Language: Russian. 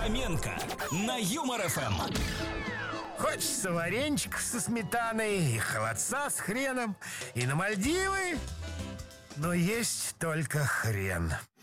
Хоменко на Юмор ФМ. Хочется варенчиков со сметаной и холодца с хреном, и на Мальдивы, но есть только хрен.